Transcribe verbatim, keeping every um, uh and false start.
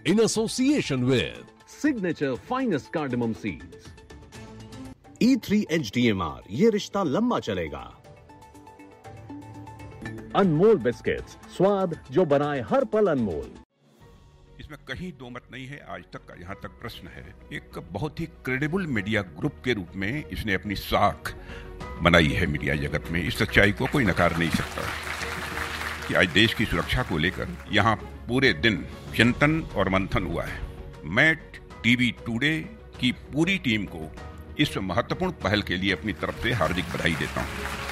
in association with Signature Finest Cardamom Seeds. E three H D M R, ये रिश्ता लंबा चलेगा। अनमोल biscuits, स्वाद जो बनाए हर पल अनमोल। इसमें कहीं दो मत नहीं है। आज तक का यहाँ तक प्रश्न है, एक बहुत ही क्रेडिबल मीडिया ग्रुप के रूप में इसने अपनी साख बनाई है मीडिया जगत में। इस सच्चाई को कोई नकार नहीं सकता कि आज देश की सुरक्षा को लेकर यहाँ पूरे दिन चिंतन और मंथन हुआ है। मैं टीवी टुडे की पूरी टीम को इस महत्वपूर्ण पहल के लिए अपनी तरफ से हार्दिक बधाई देता हूँ।